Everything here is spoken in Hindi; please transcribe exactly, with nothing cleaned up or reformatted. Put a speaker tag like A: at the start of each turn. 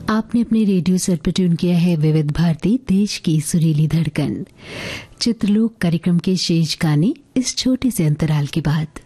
A: आपने अपने रेडियो सेट पर ट्यून किया है विविध भारती, देश की सुरीली धड़कन। चित्रलोक कार्यक्रम के शेष गाने इस छोटे से अंतराल के बाद।